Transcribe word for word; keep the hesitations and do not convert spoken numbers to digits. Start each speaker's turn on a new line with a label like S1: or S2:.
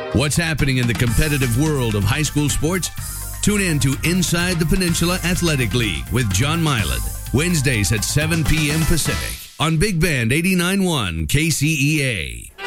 S1: What's happening in the competitive world of high school sports? Tune in to Inside the Peninsula Athletic League with John Milan, Wednesdays at seven p.m. Pacific on Big Band eighty-nine point one K C E A.